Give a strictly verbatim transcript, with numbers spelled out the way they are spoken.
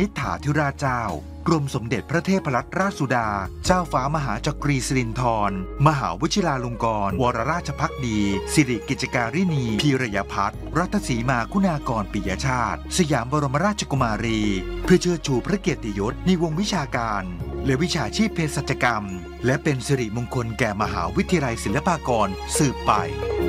ษฐาธิราชเจ้ากรมสมเด็จพระเทพรัตนราชสุดาเจ้าฟ้ามหาจักรีสิรินธรมหาวชิราลงกรณ์วรราชภักดีสิริกิจการินีพีรยพัฒน์รัตศรีมาคุณากรปิยชาติสยามบรมราชกุมารีเพื่อเชิดชูพระเกียรติยศในวงวิชาการและวิชาชีพเภสัชกรรมและเป็นสิริมงคลแก่มหาวิทยาลัยศิลปากรสืบไป